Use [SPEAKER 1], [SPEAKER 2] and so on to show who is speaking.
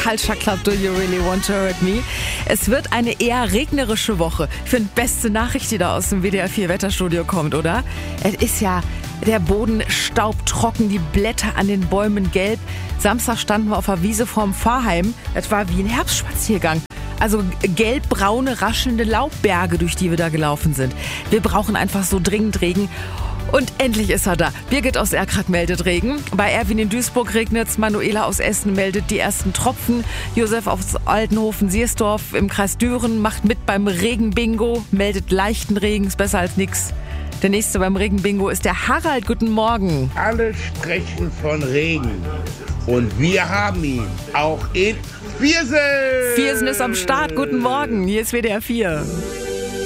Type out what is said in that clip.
[SPEAKER 1] Culture Club, Do You Really Want to Hurt Me? Es wird eine eher regnerische Woche. Ich finde, beste Nachricht, die da aus dem WDR 4 Wetterstudio kommt, oder? Es ist ja der Boden staubtrocken, die Blätter an den Bäumen gelb. Samstag standen wir auf der Wiese vorm Pfarrheim. Das war wie ein Herbstspaziergang. Also gelb-braune, raschelnde Laubberge, durch die wir da gelaufen sind. Wir brauchen einfach so dringend Regen. Und endlich ist er da. Birgit aus Erkrath meldet Regen. Bei Erwin in Duisburg regnet's. Manuela aus Essen meldet die ersten Tropfen. Josef aus Altenhofen-Siersdorf im Kreis Düren macht mit beim Regenbingo, meldet leichten Regen, ist besser als nix. Der nächste beim Regenbingo ist der Harald. Guten Morgen.
[SPEAKER 2] Alle sprechen von Regen. Und wir haben ihn auch in Viersen.
[SPEAKER 1] Viersen ist am Start. Guten Morgen. Hier ist WDR 4.